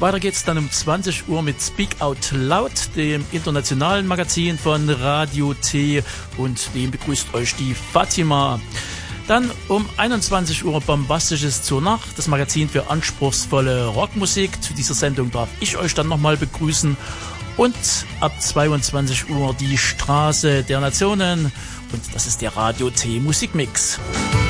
Weiter geht's dann um 20 Uhr mit Speak Out Loud, dem internationalen Magazin von Radio T, und dem begrüßt euch die Fatima. Dann um 21 Uhr Bombastisches zur Nacht, das Magazin für anspruchsvolle Rockmusik. Zu dieser Sendung darf ich euch dann nochmal begrüßen. Und ab 22 Uhr die Straße der Nationen, und das ist der Radio T Musikmix.